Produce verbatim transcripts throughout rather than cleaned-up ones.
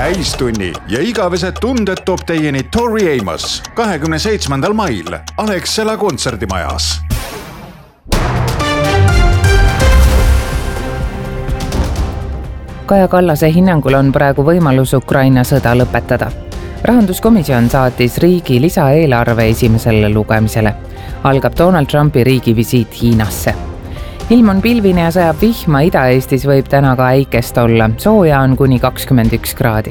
täistunni ja igavesed tunded toob teieni Tori Amos kahekümne seitsmendal mail Alexela kontserdimajas. Kaja Kallase hinnangul on praegu võimalus Ukraina sõda lõpetada. Rahanduskomisjon saatis riigi lisaeelarve esimesele lugemisele. Algab Donald Trumpi riigivisiit Hiinasse. Ilm on pilvine ja sajab vihma, Ida-Eestis võib täna ka äikest olla. Sooja on kuni kakskümmend üks kraadi.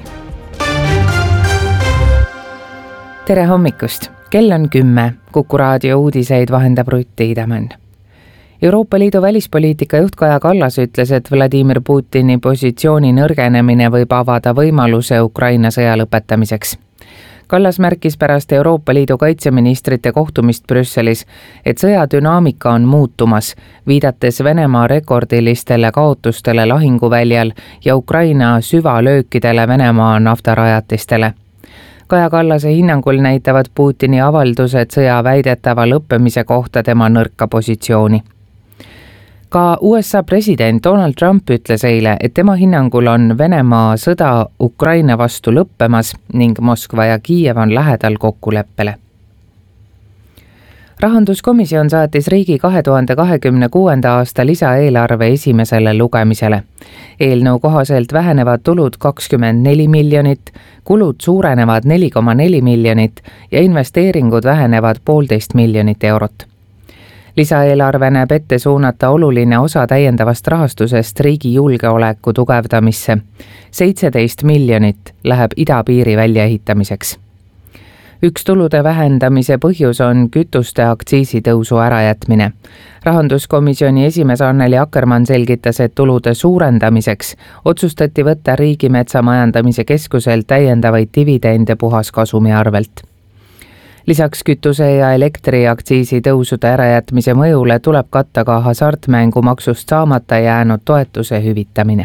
Tere hommikust! Kell on kümme. Kuku raadio uudiseid vahendab Rutti Idamann. Euroopa Liidu välispoliitika juht Kaja Kallas ütles, et Vladimir Putini positsiooni nõrgenemine võib avada võimaluse Ukraina sõja lõpetamiseks. Kallas märkis pärast Euroopa Liidu kaitseministrite kohtumist Brüsselis, et sõja dünaamika on muutumas, viidates Venemaa rekordilistele kaotustele lahinguväljal ja Ukraina süvalöökidele Venemaa naftarajatistele. Kaja Kallase hinnangul näitavad Putini avaldused sõja väidetava lõppemise kohta tema nõrka positsiooni. Ka U S A president Donald Trump ütles eile, et tema hinnangul on Venemaa sõda Ukraina vastu lõppemas ning Moskva ja Kiiev on lähedal kokkuleppele. Rahanduskomisjon saatis riigi kahe tuhande kahekümne kuuenda aasta lisaeelarve esimesele lugemisele. Eelnõu kohaselt vähenevad tulud kakskümmend neli miljonit, kulud suurenevad neli koma neli miljonit ja investeeringud vähenevad poolteist miljonit eurot. Lisaeelarve näeb ette suunata oluline osa täiendavast rahastusest riigi julgeoleku tugevdamisse. seitseteist miljonit läheb idapiiri väljaehitamiseks. Üks tulude vähendamise põhjus on kütuste aktsiisitõusu ärajätmine. Rahanduskomisjoni esimees Anneli Akkermann selgitas, et tulude suurendamiseks otsustati võtta Riigimetsa Majandamise Keskuselt täiendavaid dividende puhaskasumi arvelt. Lisaks kütuse ja elektri aktsiisi tõusude ärajätmise mõjule tuleb katta ka hasartmängumaksust saamata jäänud toetuse hüvitamine.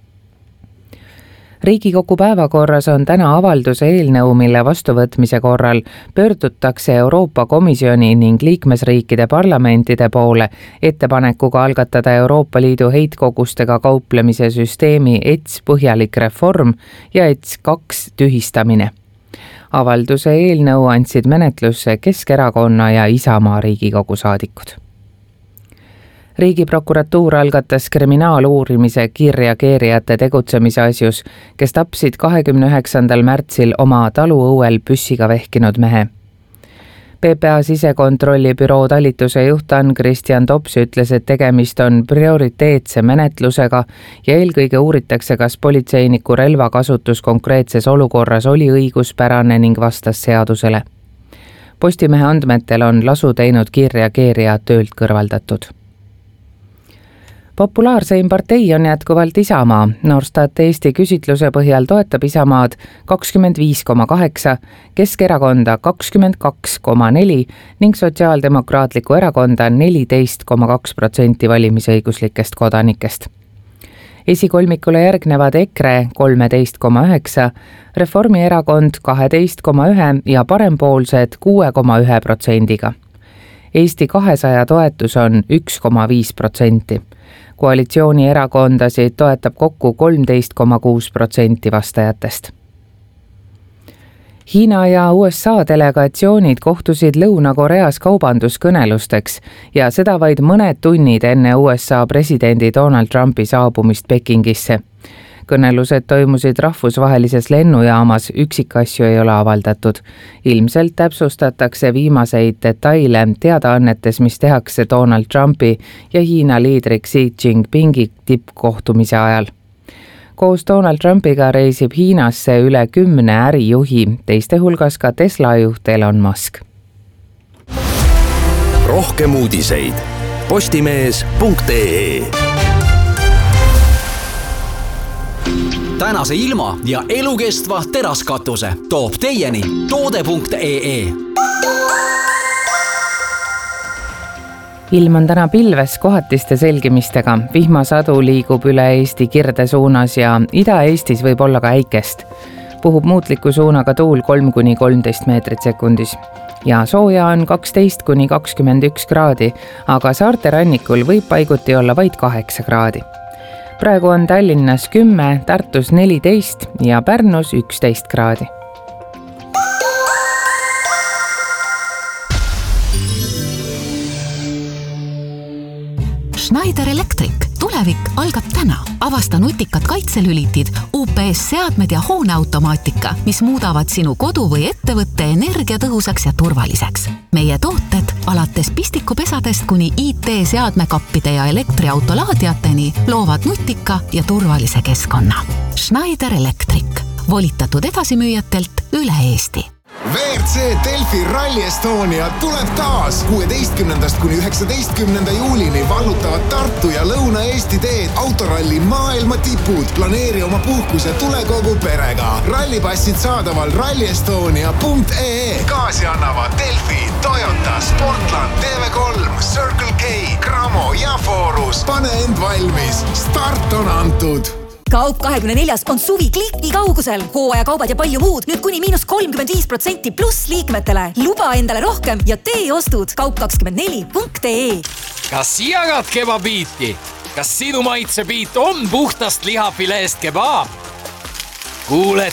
Riigikogu päevakorras on täna avalduse eelnõu, mille vastuvõtmise korral pöördutakse Euroopa Komisjoni ning liikmesriikide parlamentide poole ettepanekuga algatada Euroopa Liidu heitkogustega kauplemise süsteemi E T S põhjalik reform ja E T S kaks tühistamine. Avalduse eelnõu andsid menetlusse Keskerakonna ja Isamaa Riigikogu saadikud. Riigiprokuratuur algatas kriminaaluurimise kiirreageerijate tegutsemise asjus, kes tapsid kahekümne üheksandal märtsil oma taluõuel püssiga vehkinud mehe. P P A sisekontrolli büroo talituse juht Ann-Christian Tops ütles, et tegemist on prioriteetse menetlusega ja eelkõige uuritakse, kas politseiniku relvakasutus konkreetses olukorras oli õiguspärane ning vastas seadusele. Postimehe andmetel on lasu teinud kiirreageerija töölt kõrvaldatud. Populaarseim partei on jätkuvalt Isamaa. Norstat Eesti küsitluse põhjal toetab Isamaad kakskümmend viis koma kaheksa, Keskerakonda kakskümmend kaks koma neli ning Sotsiaaldemokraatliku erakonda neliteist koma kaks protsenti valimisõiguslikest kodanikest. Esikolmikule järgnevad EKRE kolmteist koma üheksa, Reformierakond kaksteist koma üks ja parempoolsed kuus koma üks protsendiga. Eesti kahesaja toetus on üks koma viis protsenti. Koalitsioonierakondasid toetab kokku kolmteist koma kuus protsenti vastajatest. Hiina ja U S A delegatsioonid kohtusid Lõuna-Koreas kaubanduskõnelusteks ja seda vaid mõned tunnid enne U S A presidendi Donald Trumpi saabumist Pekingisse. Kõnelused toimusid rahvusvahelises lennujaamas, üksikasju ei ole avaldatud. Ilmselt täpsustatakse viimaseid detaile teadaannetes, mis tehakse Donald Trumpi ja Hiina liidri Xi Jinpingi tippkohtumise ajal. Koos Donald Trumpiga reisib Hiinasse üle kümne ärijuhi, teiste hulgas ka Tesla juht Elon Musk. Rohkem uudiseid postimees punkt ee. Tänase ilma ja elukestva teraskatuse toob teieni toode punkt ee. Ilm on täna pilves kohatiste selgimistega. Vihmasadu liigub üle Eesti kirde suunas ja Ida-Eestis võib olla ka äikest. Puhub muutliku suunaga tuul kolm kuni kolmteist meetrit sekundis. Ja sooja on kaksteist kuni kakskümmend üks kraadi, aga saarte rannikul võib paiguti olla vaid kaheksa kraadi. praegu on Tallinnas kümme, Tartus neliteist ja Pärnus üksteist kraadi. Schneider Electric. Tulevik algab täna. Avasta nutikad kaitselülitid, U P S-seadmed ja hooneautomaatika, mis muudavad sinu kodu või ettevõtte energiatõhusaks ja turvaliseks. Meie tooted alates pistikupesadest kuni I T-seadmekappide ja elektriautolaadiateni loovad nutika ja turvalise keskkonna. Schneider Electric. Volitatud edasimüüjatelt üle Eesti. V R C Delfi Rally Estonia tuleb taas kuueteistkümnendast kuni üheksateistkümnenda juulini vallutavad Tartu ja Lõuna-Eesti teed autoralli maailma tipud. Planeeri oma puhkus ja tule kogu perega. Rallipassid saadaval rally estonia punkt E E. Kaasi annavad Delfi, Toyota, Sportland, T V kolm, Circle K, Cramo ja Forus. Pane end valmis. Start on antud. Kaup kahekümne neljas on suvi kliki kaugusel. Hooajakaubad ja palju muud. Nüüd kuni miinus kolmkümmend viis protsenti pluss liikmetele. Luba endale rohkem ja tee ostud. kaup kakskümmend neli punkt E. Kas jagad kebabiiti? Kas sinu maitsebiit on puhtast lihafileest kebab? Kuule